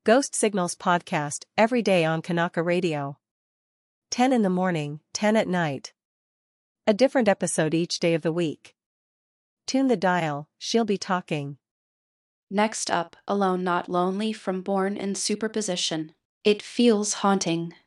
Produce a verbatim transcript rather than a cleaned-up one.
Ghost Signals podcast every day on Kanaka Radio. ten in the morning, ten at night. A different episode each day of the week. Tune the dial, she'll be talking. Next up, Alone Not Lonely from Born in Superposition. It feels haunting.